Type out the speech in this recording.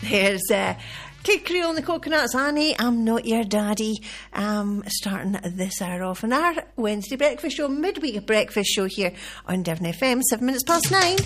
There's Kid Creole and the Coconuts. Annie, I'm Not Your Daddy. Starting this hour off on our Wednesday breakfast show, midweek breakfast show here on Devon FM, 7 minutes past 9.